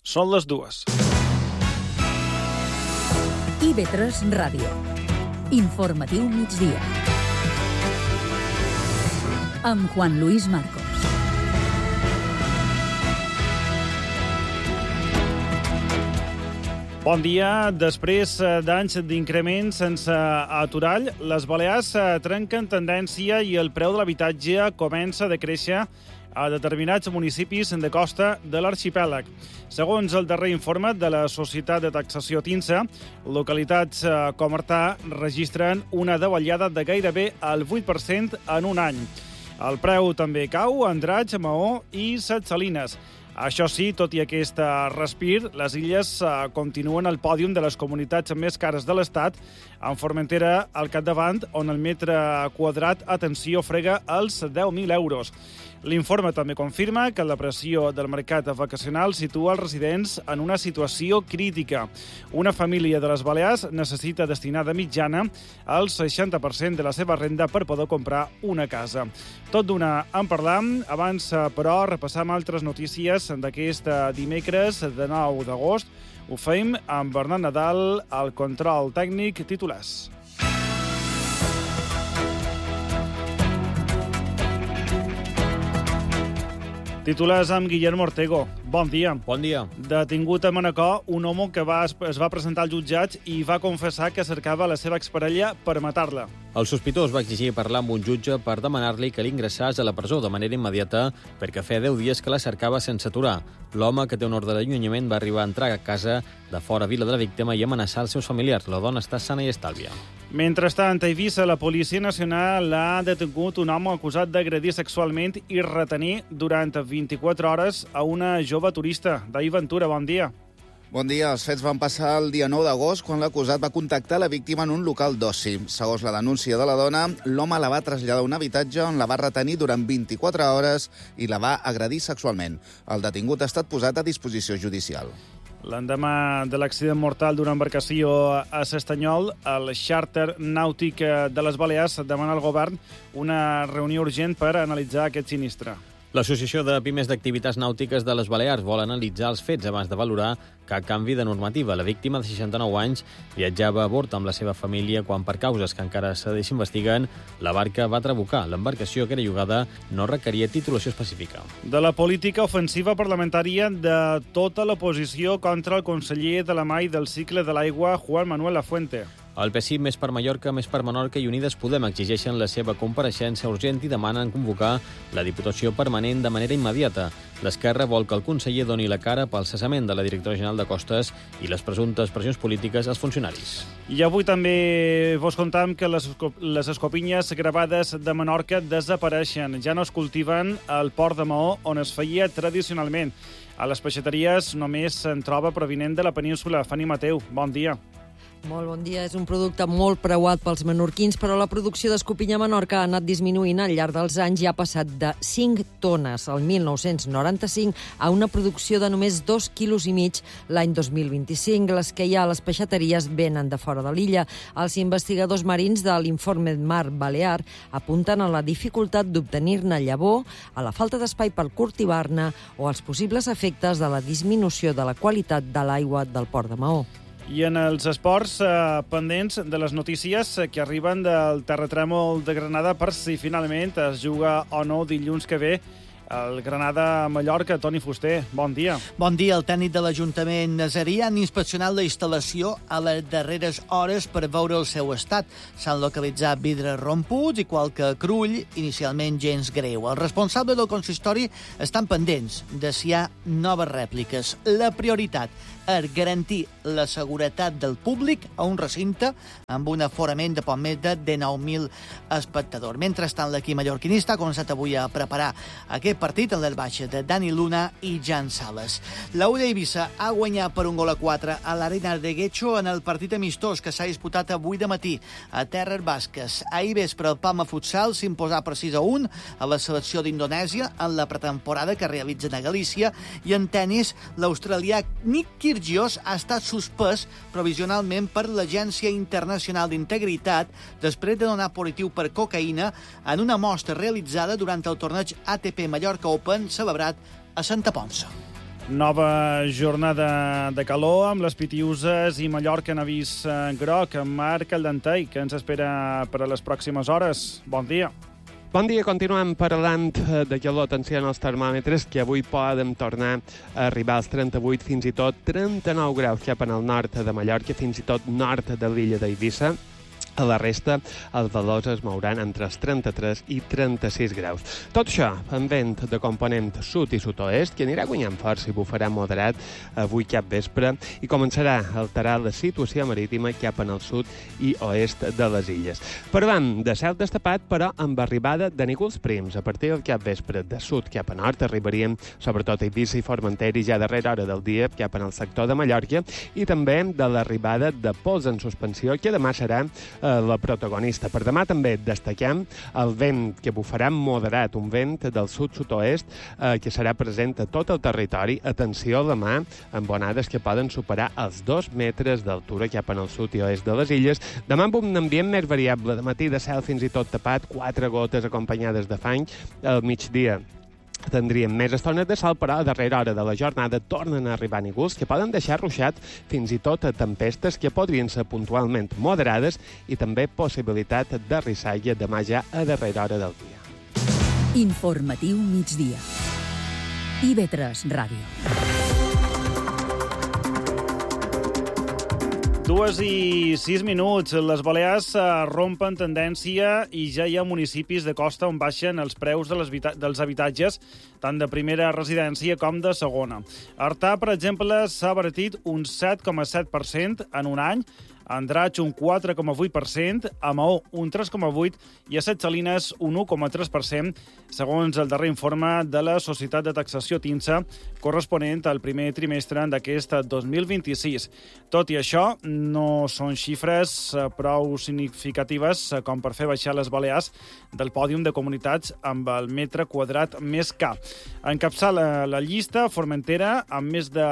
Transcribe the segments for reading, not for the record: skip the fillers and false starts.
Són les 2. IB3 Ràdio. Informatiu migdia. Amb Juan Luis Marcos. Bon dia. Després d'anys d'increment sense aturall, les Balears trenquen tendència i el preu de l'habitatge comença a decréixer a determinats municipis de costa de l'arxipèlag. Segons el darrer informe de la Societat de Taxació TINSA, localitats com Artà registren una davallada de gairebé el 8% en un any. El preu també cau a Andratx, Maó i Ses Salines. Això sí, tot i aquest respir, les illes continuen al pòdium de les comunitats més cares de l'Estat, amb Formentera al capdavant, on el metre quadrat, atenció, frega els 10.000 euros. L'informe també confirma que la pressió del mercat vacacional situa els residents en una situació crítica. Una família de les Balears necessita destinar de mitjana el 60% de la seva renda per poder comprar una casa. Tot d'una en parlam. Abans, però, repassam altres notícies d'aquest dimecres de 9 d'agost. Ho fem amb Bernat Nadal, al control tècnic. Titulars. Titulars amb Guillermo Ortego. Bon dia. Bon dia. Detingut a Manacor, un home que es va presentar al jutjat i va confessar que cercava la seva exparella per matar-la. El sospitós va exigir parlar amb un jutge per demanar-li que l'ingressés a la presó de manera immediata perquè feia 10 dies que la cercava sense aturar. L'home, que té un ordre d'allunyament, va arribar a entrar a casa de fora vila de la víctima i amenaçar els seus familiars. La dona està sana i estàlvia. Mentrestant, a Eivissa, la Policia Nacional ha detingut un home acusat d'agredir sexualment i retenir durant 24 hores a una jove turista. David Ventura, bon dia. Bon dia. Els fets van passar el dia 9 d'agost, quan l'acusat va contactar la víctima en un local d'oci. Segons la denúncia de la dona, l'home la va traslladar a un habitatge on la va retenir durant 24 hores i la va agredir sexualment. El detingut ha estat posat a disposició judicial. L'endemà de l'accident mortal d'una embarcació a s'Estanyol, el xàrter nàutic de les Balears demana al govern una reunió urgent per analitzar aquest sinistre. L'Associació de Pimes d'Activitats Nàutiques de les Balears vol analitzar els fets abans de valorar cap canvi de normativa. La víctima, de 69 anys, viatjava a bord amb la seva família quan, per causes que encara s'investiguen, la barca va trabucar. L'embarcació, que era llogada, no requeria titulació específica. De la política ofensiva parlamentària de tota l'oposició contra el conseller de la Mà i del Cicle de l'Aigua, Juan Manuel Lafuente. El PSI, Més per Mallorca, Més per Menorca i Unides Podem exigeixen la seva compareixença urgent i demanen convocar la Diputació Permanent de manera immediata. L'Esquerra vol que el conseller doni la cara pel cessament de la directora general de Costes i les presumptes pressions polítiques als funcionaris. I avui també vos contam que les escopinyes gravades de Menorca desapareixen. Ja no es cultiven al port de Maó, on es feia tradicionalment. A les peixateries només se'n troba provinent de la península. Fanny Mateu, bon dia. Molt bon dia. És un producte molt preuat pels menorquins, però la producció d'escopinya a Menorca ha anat disminuint al llarg dels anys i ha passat de 5 tones el 1995 a una producció de només 2,5 quilos l'any 2025. Les que hi ha a les peixateries venen de fora de l'illa. Els investigadors marins de l'Informe Mar Balear apunten a la dificultat d'obtenir-ne llavor, a la falta d'espai per cultivar-ne o als possibles efectes de la disminució de la qualitat de l'aigua del port de Maó. I en els esports, pendents de les notícies que arriben del terratrèmol de Granada per si finalment es juga o no dilluns que ve el Granada-Mallorca. Toni Fuster, bon dia. Bon dia. El tècnic de l'Ajuntament nazarí han inspeccionat la instal·lació a les darreres hores per veure el seu estat. S'han localitzat vidres romputs i qualque crull, inicialment gens greu. Els responsables del consistori estan pendents de si hi ha noves rèpliques. La prioritat és garantir la seguretat del públic a un recinte amb un aforament de poc més de 19.000 espectadors. Mentrestant, l'equip mallorquinista ha començat avui a preparar aquest partit en les baixes de Dani Luna i Jan Sales. La UD Eivissa ha guanyat per 1-4 a l'Arena de Guecho en el partit amistós que s'ha disputat avui de matí a Terres Basques. Ahir vespre el Palma Futsal s'imposà per 6-1 a la selecció d'Indonèsia en la pretemporada que realitzen a Galícia, i en tennis l'australià Nick Kyrgios ha estat suspès provisionalment per l'Agència Internacional d'Integritat després de donar positiu per cocaïna en una mostra realitzada durant el torneig ATP Mallorca Open celebrat a Santa Ponça. Nova jornada de calor amb les Pitiuses i Mallorca en avís groc. Marc Caldentei, que ens espera per a les pròximes hores. Bon dia. Bon dia, continuem parlant de calor. Atenció als termòmetres, que avui poden tornar a arribar als 38, fins i tot 39 graus cap en el nord de Mallorca, fins i tot nord de l'illa d'Eivissa. A la resta, els valors es mouran entre els 33 i 36 graus. Tot això amb vent de component sud i sud-oest, que anirà guanyant força i bufarà moderat avui cap vespre i començarà a alterar la situació marítima cap en el sud i oest de les illes. Parlant de cel destapat, però amb arribada de núvols prims. A partir del cap vespre de sud cap a nord arribaríem sobretot a Eivissa i Formentera i ja a darrera hora del dia cap en el sector de Mallorca, i també de l'arribada de pols en suspensió, que demà serà la protagonista. Per demà també destaquem el vent que bufarà moderat, un vent del sud-sud-oest que serà present a tot el territori. Atenció demà, amb onades que poden superar els 2 metres d'altura cap en el sud i oest de les illes. Demà amb un ambient més variable, de matí de cel fins i tot tapat, 4 gotes acompanyades de fang. Al migdia tindríem més estones de sol, però a darrera hora de la jornada tornen a arribar núvols que poden deixar ruixat fins i tot a tempestes que podrien ser puntualment moderades i també possibilitat de risalla demà ja a darrera hora del dia. Informatiu migdia. IB3 Ràdio. 2:06. Les Balears rompen tendència i ja hi ha municipis de costa on baixen els preus dels habitatges, tant de primera residència com de segona. Artà, per exemple, s'ha abaratit un 7,7% en un any, a Andratx un 4,8%, a Maó un 3,8% i a Set Salines un 1,3%, segons el darrer informe de la Societat de Taxació TINSA, corresponent al primer trimestre d'aquest 2026. Tot i això, no són xifres prou significatives com per fer baixar les Balears del pòdium de comunitats amb el metre quadrat més car. Encapçala la llista Formentera amb més de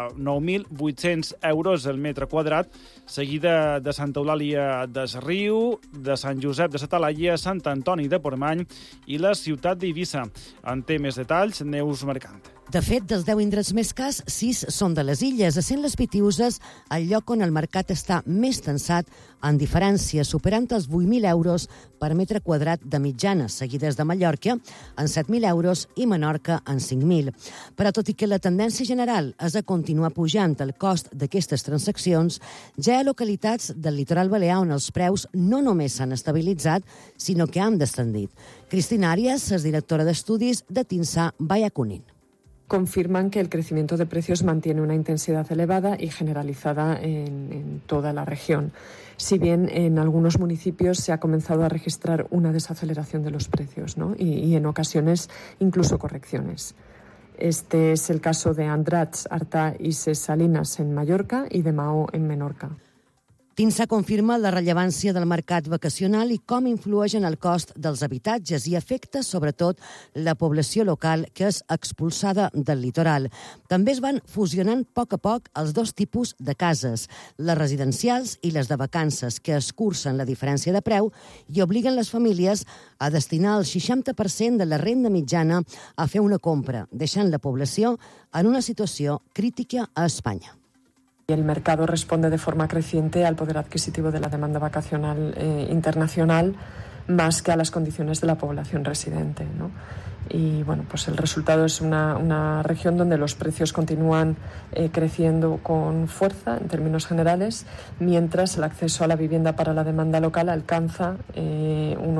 9.800 euros el metre quadrat, seguida de Santa Eulàlia des Riu, de Sant Josep de sa Talaia, Sant Antoni de Portmany i la ciutat d'Eivissa. En té més detalls Neus Mercant. De fet, dels 10 indrets més cars, 6 són de les illes, essent les Pitiuses el lloc on el mercat està més tensat, en diferència, superant els 8.000 euros per metre quadrat de mitjana, seguides de Mallorca en 7.000 euros i Menorca en 5.000. Però tot i que la tendència general és a continuar pujant el cost d'aquestes transaccions, ja hi ha localitats del litoral balear on els preus no només s'han estabilitzat, sinó que han descendit. Cristina Arias és directora d'estudis de TINSA Vallacunin. Confirman que el crecimiento de precios mantiene una intensidad elevada y generalizada en toda la región. Si bien en algunos municipios se ha comenzado a registrar una desaceleración de los precios, ¿no? y en ocasiones incluso correcciones. Este es el caso de Andratx, Artà y Ses Salines en Mallorca y de Maó en Menorca. TINSA confirma la rellevància del mercat vacacional i com influeix en el cost dels habitatges i afecta, sobretot, la població local que és expulsada del litoral. També es van fusionant a poc els dos tipus de cases, les residencials i les de vacances, que escurcen la diferència de preu i obliguen les famílies a destinar el 60% de la renda mitjana a fer una compra, deixant la població en una situació crítica a Espanya. El mercado responde de forma creciente al poder adquisitivo de la demanda vacacional internacional más que a las condiciones de la población residente, ¿no? Y bueno, pues el resultado es una región donde los precios continúan creciendo con fuerza en términos generales, mientras el acceso a la vivienda para la demanda local alcanza uno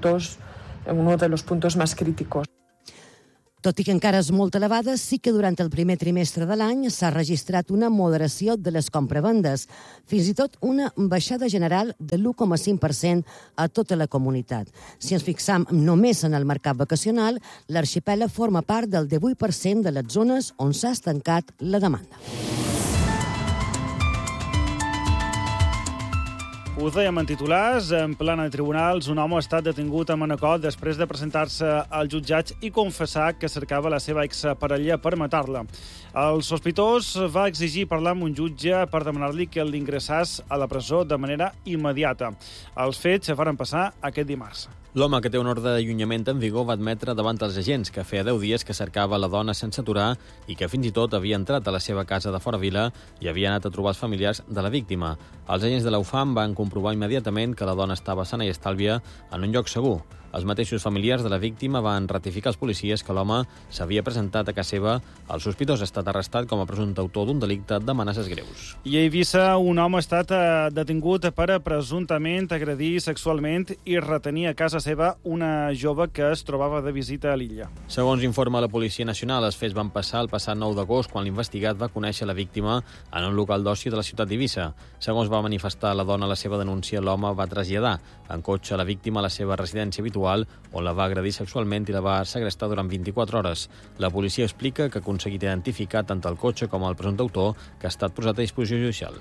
de los puntos más críticos. Tot i que encara és molt elevada, sí que durant el primer trimestre de l'any s'ha registrat una moderació de les compravendes, fins i tot una baixada general de l'1,5% a tota la comunitat. Si ens fixam només en el mercat vacacional, l'arxipèlag forma part del 18% de les zones on s'ha estancat la demanda. Ho dèiem en titulars, en plana de tribunals, un home ha estat detingut a Manacor després de presentar-se als jutjats i confessar que cercava la seva exparella per matar-la. El sospitós va exigir parlar amb un jutge per demanar-li que l'ingressés a la presó de manera immediata. Els fets se faran passar aquest dimarts. L'home, que té un ordre d'allunyament en vigor, va admetre davant els agents que feia 10 dies que cercava la dona sense aturar i que fins i tot havia entrat a la seva casa de Fora Vila i havia anat a trobar els familiars de la víctima. Els agents de la UFAM van comprovar immediatament que la dona estava sana i estàlvia en un lloc segur. Els mateixos familiars de la víctima van ratificar als policies que l'home s'havia presentat a casa seva. El sospitós ha estat arrestat com a presumpte autor d'un delicte d'amenaces greus. I a Eivissa, un home ha estat detingut per presumptament agredir sexualment i retenir a casa seva una jove que es trobava de visita a l'illa. Segons informa la Policia Nacional, els fets van passar el passat 9 d'agost, quan l'investigat va conèixer la víctima en un local d'oci de la ciutat d'Eivissa. Segons va manifestar la dona a la seva denúncia, l'home va traslladar en cotxe la víctima a la seva residència habitual, on la va agredir sexualment i la va segrestar durant 24 hores. La policia explica que ha aconseguit identificar tant el cotxe com el presumpte autor, que ha estat posat a disposició judicial.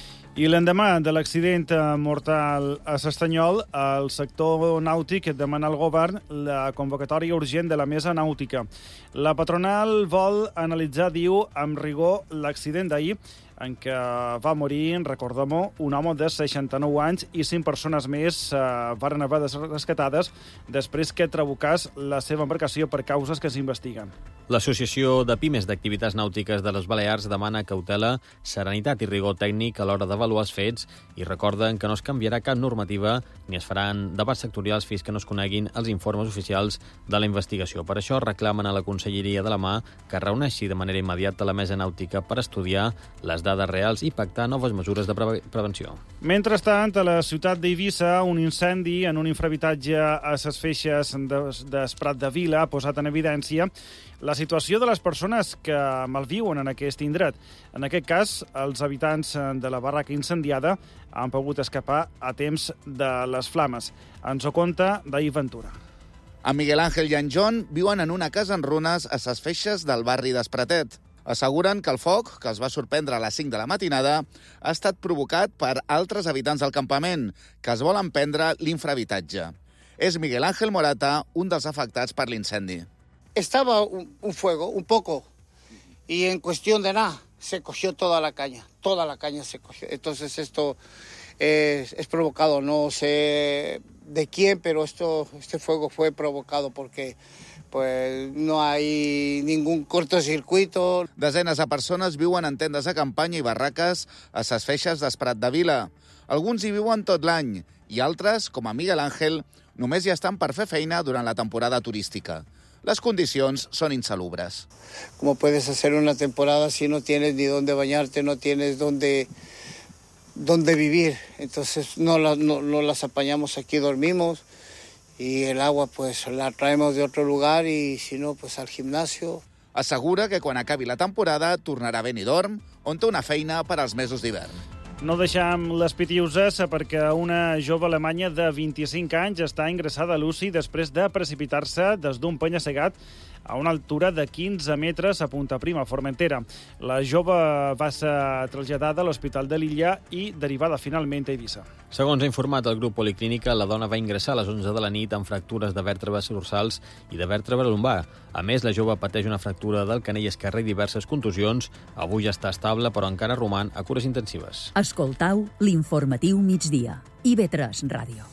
I l'endemà de l'accident mortal a s'Estanyol, el sector nàutic demana al govern la convocatòria urgent de la mesa nàutica. La patronal vol analitzar, diu, amb rigor l'accident d'ahir, en què va morir, recordem-ho, un home de 69 anys i 5 persones més varen haver de ser rescatades després que trabucàs la seva embarcació per causes que s'investiguen. L'Associació de Pimes d'Activitats Nàutiques de les Balears demana cautela, serenitat i rigor tècnic a l'hora d'avaluar els fets i recorden que no es canviarà cap normativa ni es faran debats sectorials fins que no es coneguin els informes oficials de la investigació. Per això reclamen a la Conselleria de la Mà que reuneixi de manera immediata la mesa nàutica per estudiar les dades reals i pactar noves mesures de prevenció. Mentrestant, a la ciutat d'Eivissa, un incendi en un infrahabitatge a ses feixes d'Esprat de Vila ha posat en evidència la situació de les persones que malviuen en aquest indret. En aquest cas, els habitants de la barraca incendiada han pogut escapar a temps de les flames. Ens ho conta David Ventura. En Miguel Ángel i en John viuen en una casa en runes a ses feixes del barri d'Espratet. Asseguren que el foc, que els va sorprendre a les 5 de la matinada, ha estat provocat per altres habitants del campament, que es volen prendre l'infrahabitatge. És Miguel Ángel Morata, un dels afectats per l'incendi. Estaba un fuego, un poco, y en cuestión de nada, se cogió toda la caña se cogió. Entonces esto es provocado, no sé de quién, pero este fuego fue provocado porque pues no hay ningún cortocircuito. Desenes de persones viuen en tendes de campanya i barraques a ses feixes d'Esprat de Vila. Alguns hi viuen tot l'any i altres, com a Miguel Ángel, només hi estan per fer feina durant la temporada turística. Les condicions són insalubres. ¿Cómo puedes hacer una temporada si no tienes ni dónde bañarte, no tienes dónde vivir? Entonces no las apañamos aquí, dormimos. Y el agua pues la traemos de otro lugar y si no pues al gimnasio. Assegura que quan acabi la temporada tornarà a Benidorm, on té una feina per als mesos d'hivern. No deixam les pitiuses perquè una jove alemanya de 25 anys està ingressada a l'UCI després de precipitar-se des d'un penya-segat a una altura de 15 metres a Punta Prima, Formentera. La jove va ser traslladada a l'Hospital de l'Illa i derivada finalment a Eivissa. Segons ha informat el grup Policlínica, la dona va ingressar a les 11 de la nit amb fractures de vèrtebres dorsals i de vèrtebra lumbar. A més, la jove pateix una fractura del canell esquerre i diverses contusions. Avui ja està estable, però encara roman a cures intensives. Escoltau l'informatiu migdia. IB3 Ràdio.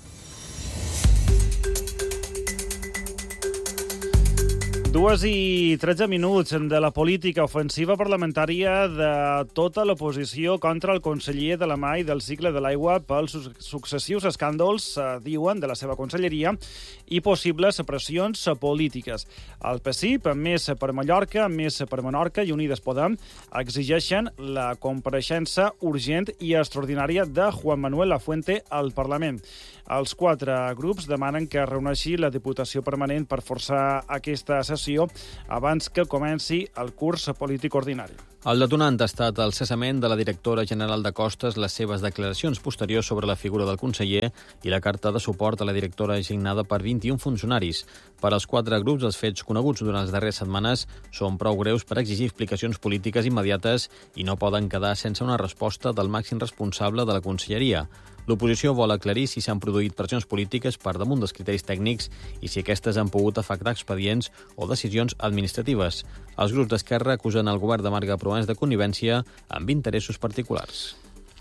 2:13 de la política ofensiva parlamentària de tota l'oposició contra el conseller de la Mà i del cicle de l'aigua pels successius escàndols, diuen, de la seva conselleria i possibles pressions polítiques. El PSIP, Més per Mallorca, Més per Menorca i Unides Podem exigeixen la compareixença urgent i extraordinària de Juan Manuel Lafuente al Parlament. Els 4 grups demanen que es reuneixi la Diputació Permanent per forçar aquesta sessió abans que comenci el curs polític ordinari. El detonant ha estat el cessament de la directora general de Costes, les seves declaracions posteriors sobre la figura del conseller i la carta de suport a la directora signada per 21 funcionaris. Per als 4 grups, els fets coneguts durant les darreres setmanes són prou greus per exigir explicacions polítiques immediates i no poden quedar sense una resposta del màxim responsable de la conselleria. L'oposició vol aclarir si s'han produït pressions polítiques per damunt dels criteris tècnics i si aquestes han pogut afectar expedients o decisions administratives. Els grups d'Esquerra acusen el govern de Marga Proens de connivència amb interessos particulars.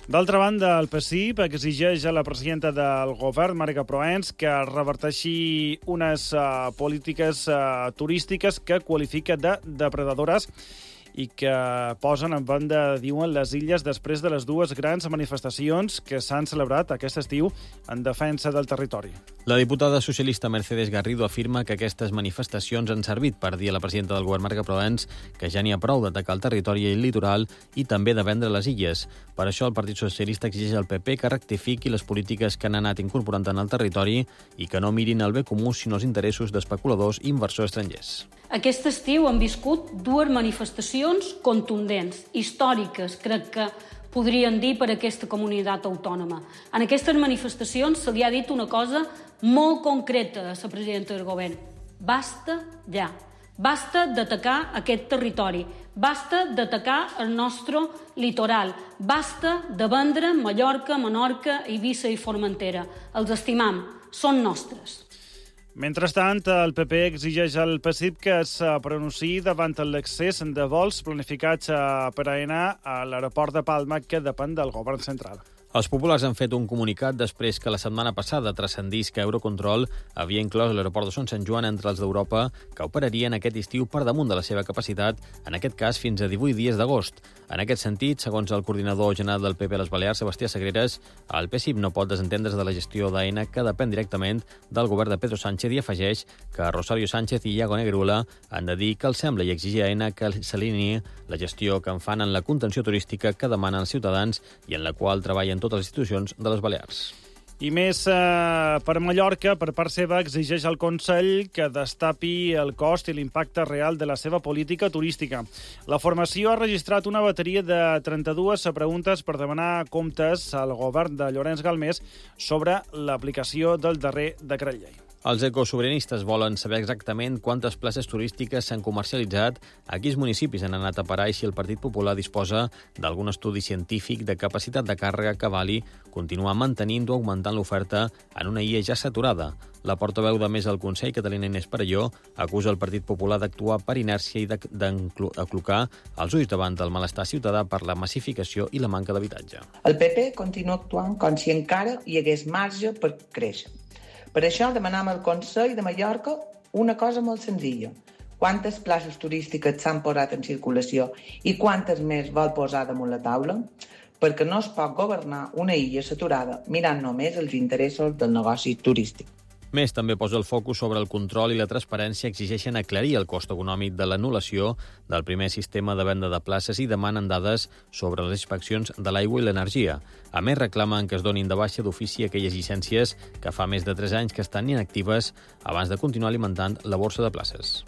D'altra banda, el PSIP exigeix a la presidenta del govern, Marga Proens, que reverteixi unes polítiques turístiques que qualifica de depredadores i que posen en banda, diuen, les illes després de les dues grans manifestacions que s'han celebrat aquest estiu en defensa del territori. La diputada socialista Mercedes Garrido afirma que aquestes manifestacions han servit per dir a la presidenta del govern, Marga Proens, que ja n'hi ha prou d'atacar el territori i el litoral i també de vendre les illes. Per això el Partit Socialista exigeix al PP que rectifiqui les polítiques que han anat incorporant en el territori i que no mirin el bé comú sinó els interessos d'especuladors i inversors estrangers. Aquest estiu han viscut dues manifestacions contundents, històriques, crec que podrien dir per aquesta comunitat autònoma. En aquestes manifestacions se li ha dit una cosa molt concreta a la presidenta del govern. Basta ja. Basta d'atacar aquest territori. Basta d'atacar el nostre litoral. Basta de vendre Mallorca, Menorca, Eivissa i Formentera. Els estimam. Són nostres. Mentrestant, el PP exigeix al PSIP que es pronunciï davant l'excés de vols planificats per AENA a l'aeroport de Palma, que depèn del govern central. Els populars han fet un comunicat després que la setmana passada transcendís que Eurocontrol havia inclòs l'aeroport de Son Sant Joan entre els d'Europa que operarien aquest estiu per damunt de la seva capacitat, en aquest cas fins a 18 dies d'agost. En aquest sentit, segons el coordinador general del PP a les Balears, Sebastià Sagreras, el PSIP no pot desentendre's de la gestió d'AENA, que depèn directament del govern de Pedro Sánchez, i afegeix que Rosario Sánchez i Iago Negreula han de dir que els sembla i exigir a AENA que s'alinei la gestió que en fan en la contenció turística que demanen els ciutadans i en la qual treballen totes les institucions de les Balears. I més per Mallorca, per part seva, exigeix al Consell que destapi el cost i l'impacte real de la seva política turística. La formació ha registrat una bateria de 32 preguntes per demanar comptes al govern de Llorenç Galmés sobre l'aplicació del darrer decret llei. Els ecosobiranistes volen saber exactament quantes places turístiques s'han comercialitzat, a quins municipis han anat a parar i si el Partit Popular disposa d'algun estudi científic de capacitat de càrrega que vali continuar mantenint o augmentant l'oferta en una illa ja saturada. La portaveu de Més al Consell, Catalina Inés Perelló, acusa el Partit Popular d'actuar per inèrcia i d'aclucar els ulls davant del malestar ciutadà per la massificació i la manca d'habitatge. El PP continua actuant com si encara hi hagués marge per créixer. Per això demanam al Consell de Mallorca una cosa molt senzilla. Quantes places turístiques s'han posat en circulació i quantes més vol posar damunt la taula? Perquè no es pot governar una illa saturada mirant només els interessos del negoci turístic. Més també posa el focus sobre el control i la transparència, exigeixen aclarir el cost econòmic de l'anul·lació del primer sistema de venda de places i demanen dades sobre les inspeccions de l'aigua i l'energia. A més, reclamen que es donin de baixa d'ofici aquelles llicències que fa més de 3 anys que estan inactives abans de continuar alimentant la borsa de places.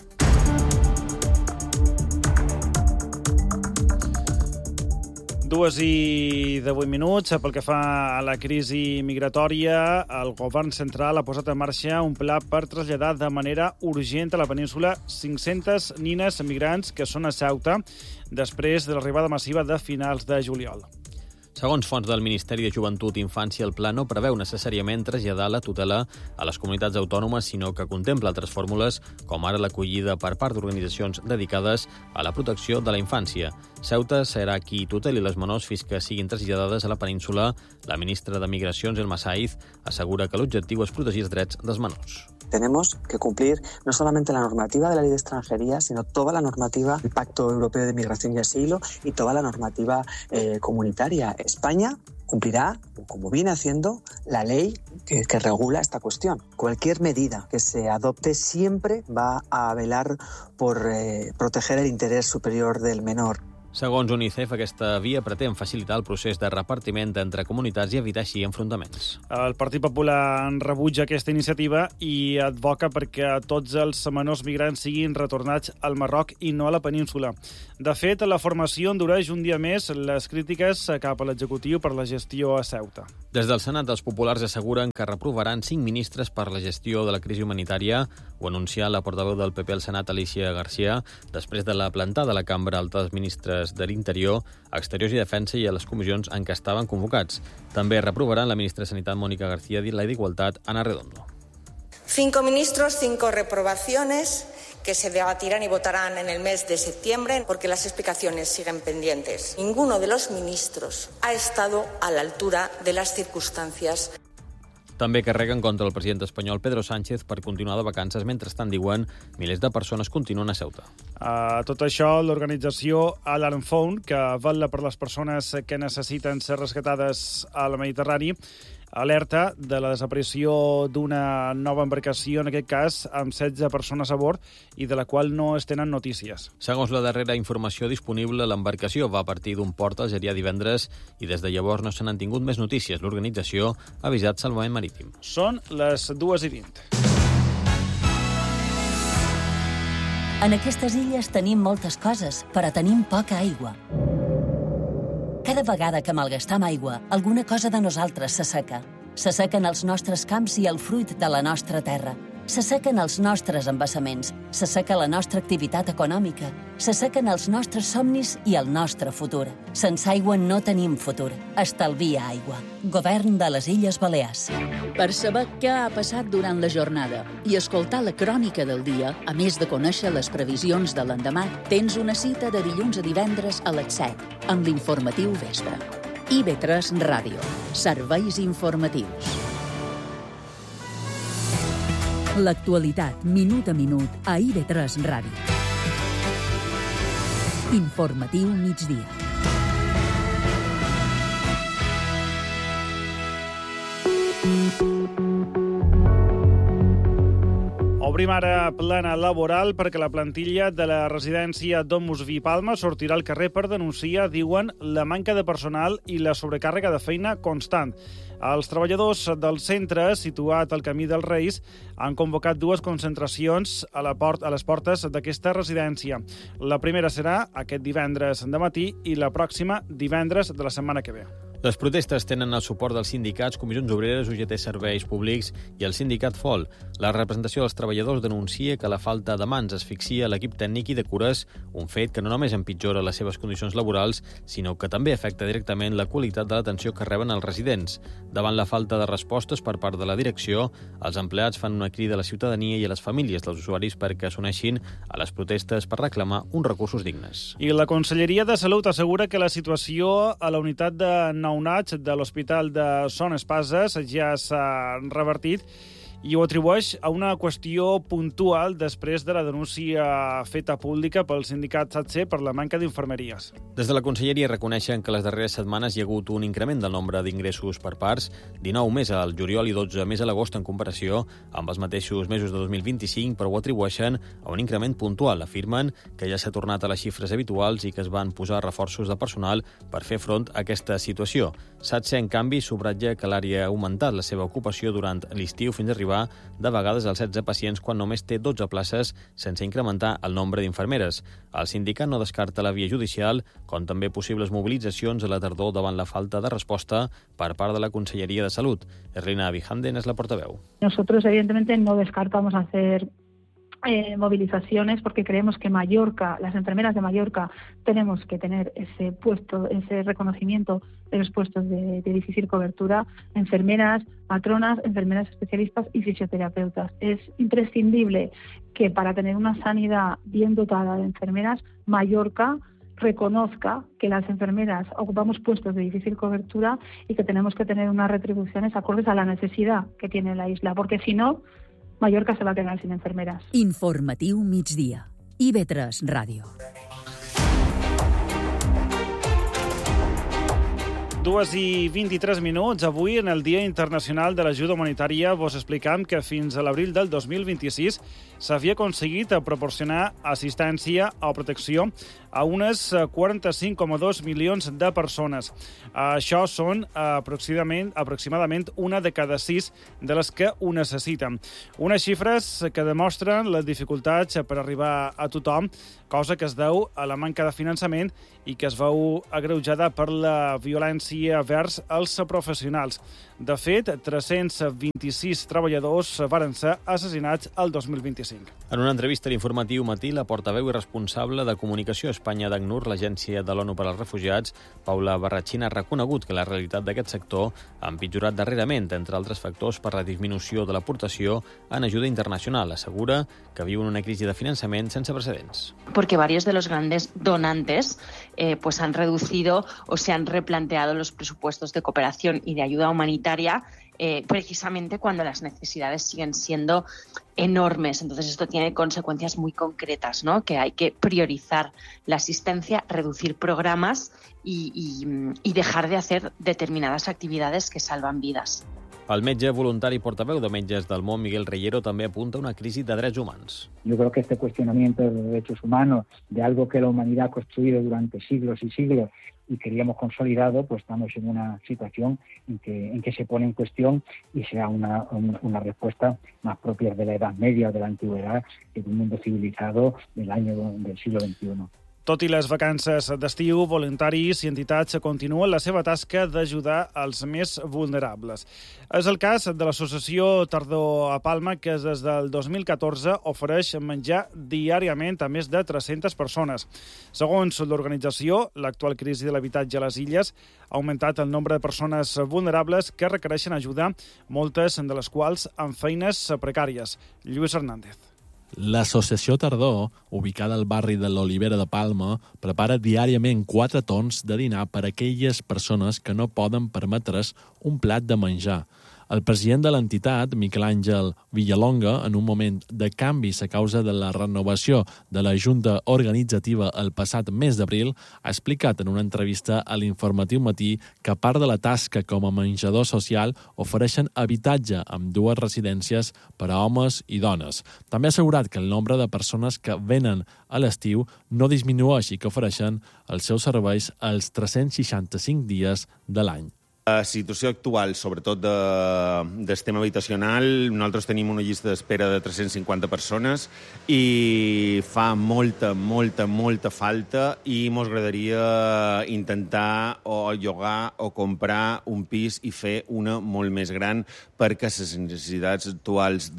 Dues i 18 minuts. Pel que fa a la crisi migratòria, el govern central ha posat en marxa un pla per traslladar de manera urgent a la península 500 nines migrants que són a Ceuta després de l'arribada massiva de finals de juliol. Segons fonts del Ministeri de Joventut i Infància, el pla no preveu necessàriament traslladar la tutela a les comunitats autònomes, sinó que contempla altres fórmules, com ara l'acollida per part d'organitzacions dedicades a la protecció de la infància. Ceuta serà qui tuteli les menors fins que siguin traslladades a la península. La ministra de Migracions, Elma Saiz, assegura que l'objectiu és protegir els drets dels menors. Tenemos que cumplir no solamente la normativa de la Ley de Extranjería, sino toda la normativa del Pacto Europeo de Migración y Asilo y toda la normativa comunitaria. España cumplirá, como viene haciendo, la ley que regula esta cuestión. Cualquier medida que se adopte siempre va a velar por proteger el interés superior del menor. Segons UNICEF, aquesta via pretén facilitar el procés de repartiment entre comunitats i evitar així enfrontaments. El Partit Popular rebutja aquesta iniciativa i advoca perquè tots els menors migrants siguin retornats al Marroc i no a la península. De fet, la formació endureix un dia més les crítiques cap a l'executiu per la gestió a Ceuta. Des del Senat, els populars asseguren que reprovaran 5 ministres per la gestió de la crisi humanitària. Ho anuncia la portaveu del PP al Senat, Alicia García, després de la plantada a la cambra alta dels ministres de l'Interior, Exteriors i Defensa i a les comissions en què estaven convocats. També reprovaran la ministra de Sanitat, Mónica García, i la d'Igualtat, Ana Redondo. 5 ministros, 5 reprobaciones que se debatirán y votarán en el mes de septiembre, porque las explicaciones siguen pendientes. Ninguno de los ministros ha estado a la altura de las circunstancias. També carreguen contra el president espanyol Pedro Sánchez per continuar de vacances. Mentrestant, diuen, milers de persones continuen a Ceuta. Tot això, l'organització Alarm Phone, que vetlla per les persones que necessiten ser rescatades al Mediterrani, alerta de la desaparició d'una nova embarcació, en aquest cas, amb 16 persones a bord, i de la qual no es tenen notícies. Segons la darrera informació disponible, l'embarcació va partir d'un port algerià divendres i des de llavors no se n'han tingut més notícies. L'organització ha avisat Salvament Marítim. Són les 2:20. En aquestes illes tenim moltes coses, però tenim poca aigua. Cada vegada que malgastam aigua, alguna cosa de nosaltres s'asseca. S'assequen els nostres camps i el fruit de la nostra terra. S'assequen els nostres embassaments, s'asseca la nostra activitat econòmica, s'assequen els nostres somnis i el nostre futur. Sense aigua no tenim futur. Estalvia aigua. Govern de les Illes Balears. Per saber què ha passat durant la jornada i escoltar la crònica del dia, a més de conèixer les previsions de l'endemà, tens una cita de dilluns a divendres a les 7, amb l'informatiu vespre. IB3 Ràdio. Serveis informatius. L'actualitat, minut a minut, a IB3 Ràdio. Informatiu migdia. Obrim ara plana laboral perquè la plantilla de la residència Domus Vi Palma sortirà al carrer per denunciar, diuen, la manca de personal i la sobrecàrrega de feina constant. Els treballadors del centre, situat al Camí dels Reis, han convocat dues concentracions a les portes d'aquesta residència. La primera serà aquest divendres de matí i la pròxima divendres de la setmana que ve. Les protestes tenen el suport dels sindicats, Comissions Obreres, UGT Serveis Públics i el sindicat FOL. La representació dels treballadors denuncia que la falta de mans asfixia l'equip tècnic i de cures, un fet que no només empitjora les seves condicions laborals, sinó que també afecta directament la qualitat de l'atenció que reben els residents. Davant la falta de respostes per part de la direcció, els empleats fan una crida a la ciutadania i a les famílies dels usuaris perquè s'uneixin a les protestes per reclamar uns recursos dignes. I la Conselleria de Salut assegura que la situació a la unitat de nounats de l'Hospital de Son Espases ja s'ha revertit i ho atribueix a una qüestió puntual després de la denúncia feta pública pel sindicat SATSE per la manca d'infermeries. Des de la Conselleria reconeixen que les darreres setmanes hi ha hagut un increment del nombre d'ingressos per parts, 19 més al juliol i 12 més a l'agost en comparació amb els mateixos mesos de 2025, però ho atribueixen a un increment puntual. Afirmen que ja s'ha tornat a les xifres habituals i que es van posar reforços de personal per fer front a aquesta situació. SATSE, en canvi, subratlla que l'àrea ha augmentat la seva ocupació durant l'estiu fins a arribar de vegades als 16 pacients quan només té 12 places sense incrementar el nombre d'infermeres. El sindicat no descarta la via judicial, com també possibles mobilitzacions a la tardor davant la falta de resposta per part de la Conselleria de Salut. Erlina Vijanden és la portaveu. Nosotros, evidentemente, no descartamos hacer movilizaciones porque creemos que Mallorca, las enfermeras de Mallorca, tenemos que tener ese puesto, ese reconocimiento de los puestos de difícil cobertura, enfermeras, matronas, enfermeras especialistas y fisioterapeutas. Es imprescindible que para tener una sanidad bien dotada de enfermeras, Mallorca reconozca que las enfermeras ocupamos puestos de difícil cobertura y que tenemos que tener unas retribuciones acordes a la necesidad que tiene la isla, porque si no, Mallorca se va a quedar sin enfermeras. Informatiu migdia. IB3 Ràdio. 2:23. Avui, en el Dia Internacional de l'Ajuda Humanitària, vos explicam que fins a l'abril del 2026 s'havia aconseguit proporcionar assistència o protecció a unes 45,2 milions de persones. Això són aproximadament una de cada 6 de les que ho necessiten. Unes xifres que demostren les dificultats per arribar a tothom, cosa que es deu a la manca de finançament i que es veu agreujada per la violència vers els professionals. De fet, 326 treballadors varen ser assassinats el 2025. En una entrevista a l'Informatiu Matí, la portaveu i responsable de comunicació a Espanya d'ACNUR, l'Agència de l'ONU per als Refugiats, Paula Barrachina, ha reconegut que la realitat d'aquest sector ha empitjorat darrerament, entre altres factors, per la disminució de l'aportació en ajuda internacional. Assegura que viuen una crisi de finançament sense precedents. Porque varios de los grandes donantes pues han reducido o se han replanteado los presupuestos de cooperación y de ayuda humanitaria precisamente cuando las necesidades siguen siendo enormes. Entonces esto tiene consecuencias muy concretas, ¿no? Que hay que priorizar la asistencia, reducir programas y dejar de hacer determinadas actividades que salvan vidas. El metge voluntari portaveu de Metges del Món, Miguel Reyero, també apunta una crisi de drets humans. Yo creo que este cuestionamiento de los derechos humanos, de algo que la humanidad ha construido durante siglos y siglos y queríamos consolidado, pues estamos en una situación en que se pone en cuestión y sea una respuesta más propia de la Edad Media o de la Antigüedad que de un mundo civilizado del siglo XXI. Tot i les vacances d'estiu, voluntaris i entitats continuen la seva tasca d'ajudar els més vulnerables. És el cas de l'associació Tardor a Palma, que des del 2014 ofereix menjar diàriament a més de 300 persones. Segons l'organització, l'actual crisi de l'habitatge a les illes ha augmentat el nombre de persones vulnerables que requereixen ajuda, moltes de les quals amb feines precàries. Lluís Hernández. L'associació Tardor, ubicada al barri de l'Olivera de Palma, prepara diàriament 4 torns de dinar per a aquelles persones que no poden permetre's un plat de menjar. El president de l'entitat, Miquel Àngel Villalonga, en un moment de canvis a causa de la renovació de la Junta Organitzativa el passat mes d'abril, ha explicat en una entrevista a l'Informatiu Matí que, a part de la tasca com a menjador social, ofereixen habitatge amb 2 residències per a homes i dones. També ha assegurat que el nombre de persones que venen a l'estiu no disminueix i que ofereixen els seus serveis als 365 dies de l'any. La situació actual, sobretot del tema habitacional, nosaltres tenim una llista d'espera de 350 persones i fa molta falta i ens agradaria intentar o llogar o comprar un pis i fer una molt més gran perquè les necessitats actuals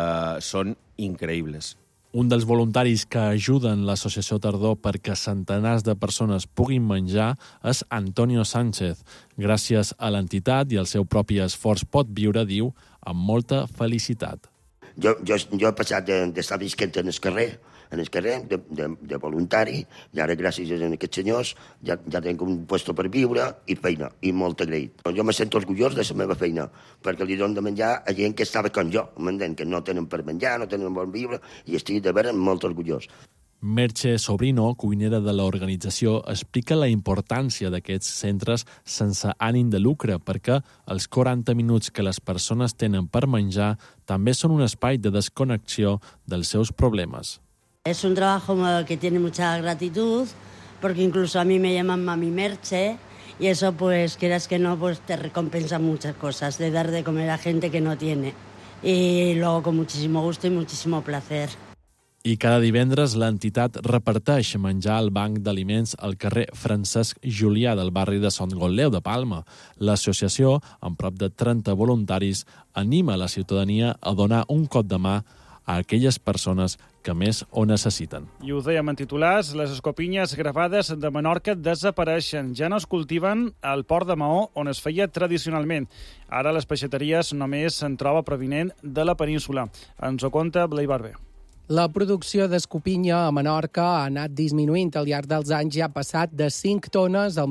són increïbles. Un dels voluntaris que ajuden l'associació Tardor perquè centenars de persones puguin menjar és Antonio Sánchez. Gràcies a l'entitat i al seu propi esforç pot viure, diu, amb molta felicitat. Jo he passat d'estar visquent en el carrer de voluntari, i ara gràcies a aquests senyors ja tinc un lloc per viure i feina, i molt agraït. Jo me sento orgullós de la meva feina, perquè li dono de menjar a gent que estava com jo, que no tenen per menjar, no tenen per viure, i estic de veure molt orgullós. Merche Sobrino, cuinera de l'organització, explica la importància d'aquests centres sense ànim de lucre, perquè els 40 minuts que les persones tenen per menjar també són un espai de desconnexió dels seus problemes. Es un trabajo que tiene mucha gratitud, porque incluso a mí me llaman Mami Merche, y eso, pues, quieras que no, pues te recompensa muchas cosas, de dar de comer a gente que no tiene. Y luego con muchísimo gusto y muchísimo placer. I cada divendres l'entitat reparteix menjar al banc d'aliments al carrer Francesc Julià del barri de Son Gotleu de Palma. L'associació, amb prop de 30 voluntaris, anima la ciutadania a donar un cop de mà a aquelles persones que més ho necessiten. I ho dèiem en titulars, les escopinyes gravades de Menorca desapareixen. Ja no es cultiven al Port de Maó, on es feia tradicionalment. Ara les peixateries només se'n troba provinent de la península. Ens ho conta Blai Barber. La producció d'escopinya a Menorca ha anat disminuint al llarg dels anys i ha passat de 5 tones el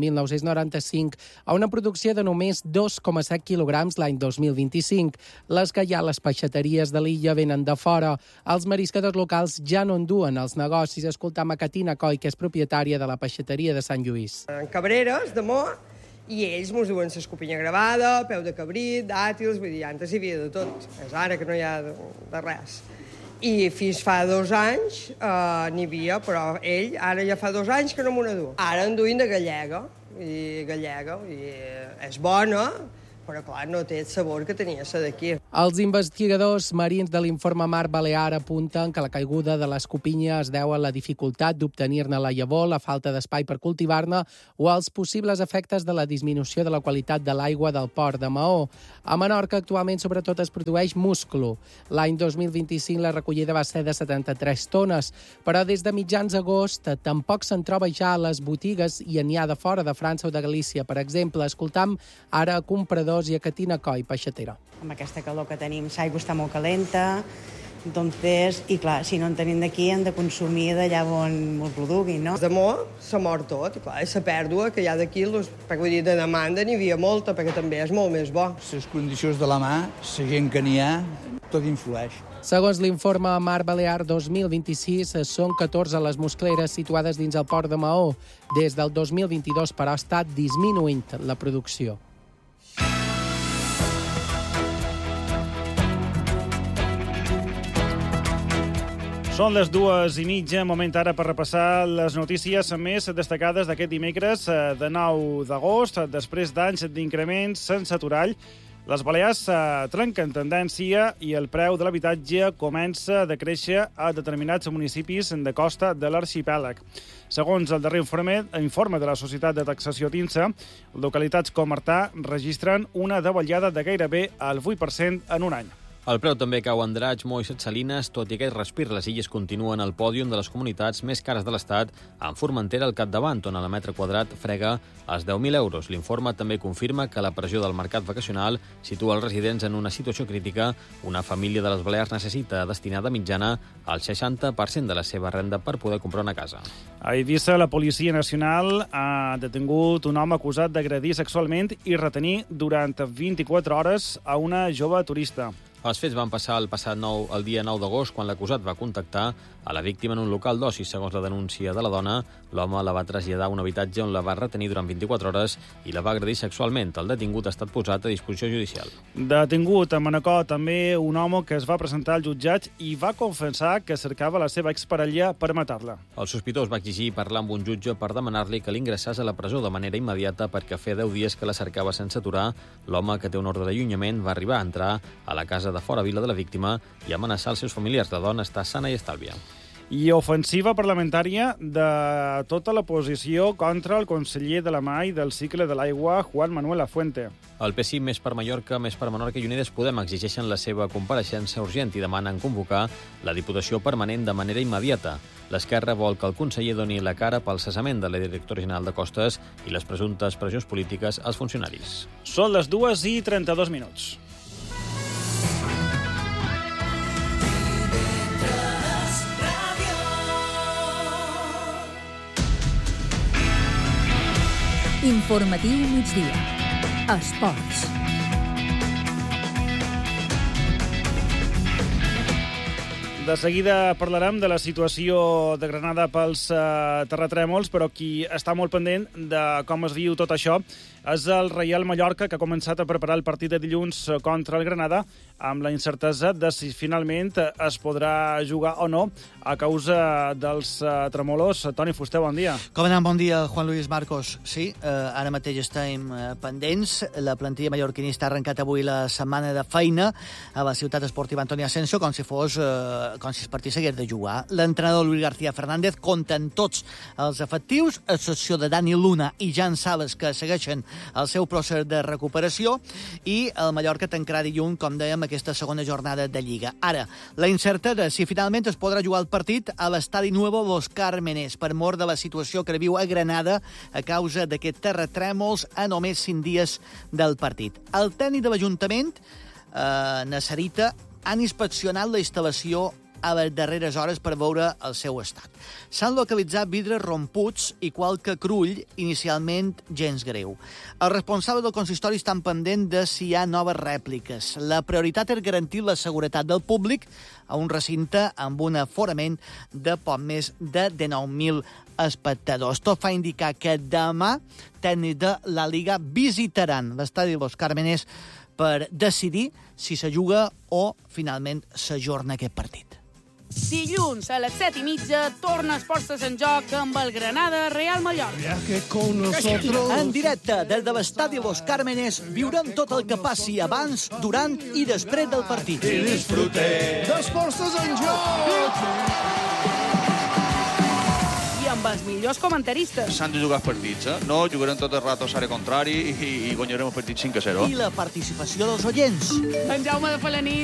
1995 a una producció de només 2,7 quilograms l'any 2025. Les que hi ha a les peixateries de l'illa venen de fora. Els mariscadors locals ja no enduen els negocis. Escoltam a Catina Coll, que és propietària de la peixateria de Sant Lluís. En Cabreres, d'amor, i ells mos duen l'escopinya gravada, peu de cabrit, dàtils, vull dir, antes hi havia de tot. És ara que no hi ha de res. I fins fa 2 anys n'hi havia, però ell ara ja fa 2 anys que no m'ho n'adú. Ara en duim de gallega, i és bona, però clar, no té el sabor que tenia la d'aquí. Els investigadors marins de l'informe Mar Balear apunten que la caiguda de l'escopinya es deu a la dificultat d'obtenir-ne la llavor, la falta d'espai per cultivar-ne o als possibles efectes de la disminució de la qualitat de l'aigua del port de Maó. A Menorca actualment sobretot es produeix musclo. L'any 2025 la recollida va ser de 73 tones, però des de mitjans d'agost tampoc se'n troba ja a les botigues i n'hi ha de fora de França o de Galícia. Per exemple, escoltam ara a compradors i a Catina Coll, peixatera. Amb aquesta calor que tenim, l'aigua està molt calenta, entonces, i clar, si no en tenim d'aquí, hem de consumir d'allà on ho produguin, no? De mo se mor tot, i clar, la pèrdua que hi ha d'aquí, perquè vull dir, de demanda n'hi havia molta, perquè també és molt més bo. Les condicions de la mà, la gent que n'hi ha, tot influeix. Segons l'informe Mar Balear 2026, són 14 les muscleres situades dins el port de Maó. Des del 2022, però, ha estat disminuint la producció. Són les 2:30, moment ara per repassar les notícies més destacades d'aquest dimecres de 9 d'agost. Després d'anys d'increments sense aturall, les Balears trenquen tendència i el preu de l'habitatge comença a decréixer a determinats municipis de costa de l'arxipèlag. Segons el darrer informe de la Societat de Taxació TINSA, localitats com Artà registren una davallada de gairebé el 8% en un any. El preu també cau en Draig, Mo i Set Salines, tot i aquest respir, les illes continuen al pòdium de les comunitats més cares de l'Estat, amb Formentera al capdavant, on el metre quadrat frega els 10.000 euros. L'informe també confirma que la pressió del mercat vacacional situa els residents en una situació crítica. Una família de les Balears necessita destinar de mitjana el 60% de la seva renda per poder comprar una casa. A Eivissa, la Policia Nacional ha detingut un home acusat d'agredir sexualment i retenir durant 24 hores a una jove turista. Els fets van passar el dia 9 d'agost, quan l'acusat va contactar a la víctima en un local d'oci. Segons la denúncia de la dona, l'home la va traslladar a un habitatge on la va retenir durant 24 hores i la va agredir sexualment. El detingut ha estat posat a disposició judicial. Detingut a Manacor també un home que es va presentar al jutjat i va confessar que cercava la seva exparella per matar-la. El sospitós va exigir parlar amb un jutge per demanar-li que l'ingressés a la presó de manera immediata perquè feia 10 dies que la cercava sense aturar. L'home, que té un ordre d'allunyament, va arribar a entrar a la casa de fora vila de la víctima i amenaçar els seus familiars. La dona està sana i estàlvia. I ofensiva parlamentària de tota l'oposició contra el conseller de la Mà i del cicle de l'aigua, Juan Manuel Lafuente. El PSI, Més per Mallorca, Més per Menorca i Unides Podem exigeixen la seva compareixença urgent i demanen convocar la Diputació Permanent de manera immediata. L'Esquerra vol que el conseller doni la cara pel cessament de la directora general de Costes i les presumptes pressions polítiques als funcionaris. Són les 2:32 minuts. Informatiu migdia. Esports. De seguida parlarem de la situació de Granada pels terratrèmols, però qui està molt pendent de com es viu tot això és el Reial Mallorca, que ha començat a preparar el partit de dilluns contra el Granada amb la incertesa de si finalment es podrà jugar o no a causa dels tremolos. Toni Fuster, bon dia. Com anem? Bon dia, Juan Luis Marcos. Sí, ara mateix estem pendents. La plantilla mallorquinista ha arrencat avui la setmana de feina a la ciutat esportiva Antonio Asensio com si el partit s'hagués de jugar. L'entrenador Luis García Fernández compta en tots els efectius, a excepció de Dani Luna i Jan Sales, que segueixen el seu procés de recuperació, i el Mallorca tancarà dilluns, com dèiem, aquesta segona jornada de Lliga. Ara, la incertesa si finalment es podrà jugar el partit a l'estadi Nuevo Los Cármenes per mort de la situació que viu a Granada a causa d'aquests terratrèmols a només 5 dies del partit. El tècnic de l'Ajuntament, Nasserita, han inspeccionat la instal·lació a les darreres hores per veure el seu estat. S'han localitzat vidres romputs i qualque crull, inicialment gens greu. Els responsables del consistori estan pendents de si hi ha noves rèpliques. La prioritat és garantir la seguretat del públic a un recinte amb un aforament de poc més de 19.000 espectadors. Tot fa indicar que demà tècnics de la Liga visitaran l'estadi Los Cármenes per decidir si se juga o finalment s'ajorna aquest partit. Dilluns a les 7:30 torna Esports en joc amb el Granada Real Mallorca. En directe des de l'estadi Los Cármenes viurem tot el que passi abans, durant i després del partit. I disfrutem d'Esports en joc! I amb els millors comentaristes. S'han de jugar els partits, No jugarem tot el rato a l'àrea contrari i guanyarem el partit 5-0. I la participació dels oients. En Jaume de Falaní